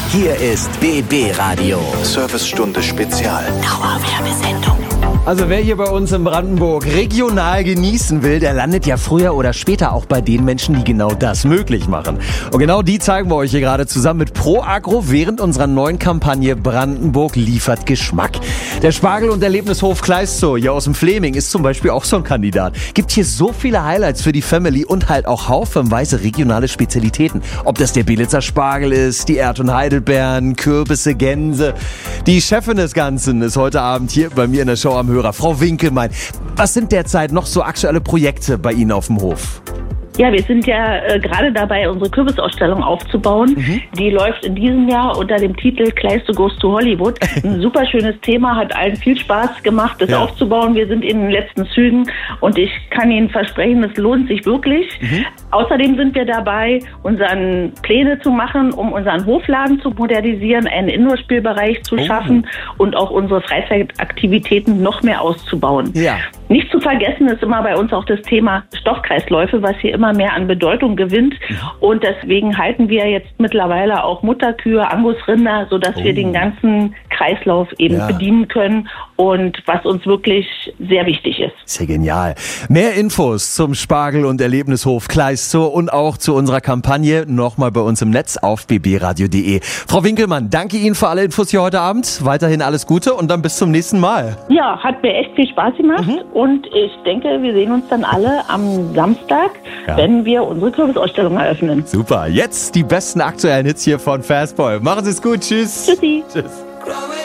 Hier ist BB Radio. Servicestunde Spezial. Dauerwerbesendung. Also wer hier bei uns in Brandenburg regional genießen will, der landet ja früher oder später auch bei den Menschen, die genau das möglich machen. Und genau die zeigen wir euch hier gerade zusammen mit ProAgro während unserer neuen Kampagne Brandenburg liefert Geschmack. Der Spargel- und Erlebnishof Kleistow hier aus dem Fleming ist zum Beispiel auch so ein Kandidat. Gibt hier so viele Highlights für die Family und halt auch haufenweise regionale Spezialitäten. Ob das der Belitzer Spargel ist, die Erd- und Heidelbeeren, Kürbisse, Gänse. Die Chefin des Ganzen ist heute Abend hier bei mir in der Show am Hörer, Frau Winkelmein. Was sind derzeit noch so aktuelle Projekte bei Ihnen auf dem Hof? Ja, wir sind ja gerade dabei, unsere Kürbisausstellung aufzubauen. Die läuft in diesem Jahr unter dem Titel Kleistow Goes to Hollywood. Ein super schönes Thema, hat allen viel Spaß gemacht, das aufzubauen. Wir sind in den letzten Zügen und ich kann Ihnen versprechen, es lohnt sich wirklich. Außerdem sind wir dabei, unseren Pläne zu machen, um unseren Hofladen zu modernisieren, einen Indoor-Spielbereich zu schaffen und auch unsere Freizeitaktivitäten noch mehr auszubauen. Ja. Nicht zu vergessen ist immer bei uns auch das Thema Stoffkreisläufe, was hier immer mehr an Bedeutung gewinnt. Und deswegen halten wir jetzt mittlerweile auch Mutterkühe, Angusrinder, sodass wir den ganzen Kreislauf eben bedienen können. Und was uns wirklich sehr wichtig ist. Ist ja genial. Mehr Infos zum Spargel- und Erlebnishof Kleistow und auch zu unserer Kampagne nochmal bei uns im Netz auf bbradio.de. Frau Winkelmann, danke Ihnen für alle Infos hier heute Abend. Weiterhin alles Gute und dann bis zum nächsten Mal. Ja, hat mir echt viel Spaß gemacht. Und ich denke, wir sehen uns dann alle am Samstag, wenn wir unsere Kürbisausstellung eröffnen. Super. Jetzt die besten aktuellen Hits hier von Fastball. Machen Sie es gut. Tschüss. Tschüssi. Tschüss.